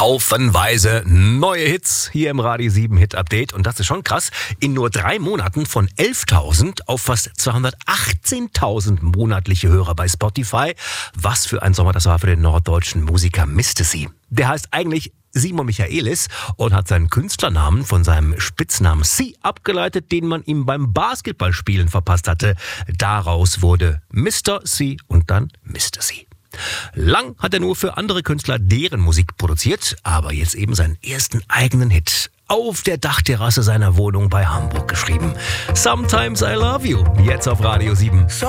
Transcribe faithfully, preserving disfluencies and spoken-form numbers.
Haufenweise neue Hits hier im Radio sieben Hit Update. Und das ist schon krass. In nur drei Monaten von elftausend auf fast zweihundertachtzehntausend monatliche Hörer bei Spotify. Was für ein Sommer das war für den norddeutschen Musiker Mistasy. Der heißt eigentlich Simon Michaelis und hat seinen Künstlernamen von seinem Spitznamen C abgeleitet, den man ihm beim Basketballspielen verpasst hatte. Daraus wurde Mister C und dann Mistasy. Lang hat er nur für andere Künstler deren Musik produziert, aber jetzt eben seinen ersten eigenen Hit auf der Dachterrasse seiner Wohnung bei Hamburg geschrieben. Sometimes I Love You, jetzt auf Radio sieben.